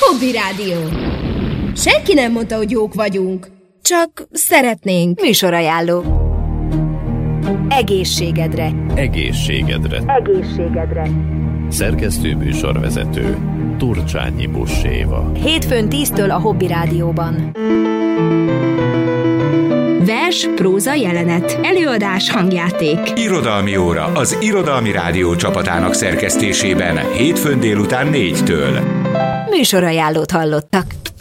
Hobby Rádió. Senki nem mondta, hogy jók vagyunk. Csak szeretnénk. Műsorajánló. Egészségedre. Egészségedre. Egészségedre. Szerkesztő műsorvezető Turcsányi Buss-Éva. Hétfőn 10-től a Hobby Rádióban. Vers, próza, jelenet. Előadás, hangjáték. Irodalmi óra az Irodalmi Rádió csapatának szerkesztésében hétfőn délután 4-től. Műsorajánlót hallottak.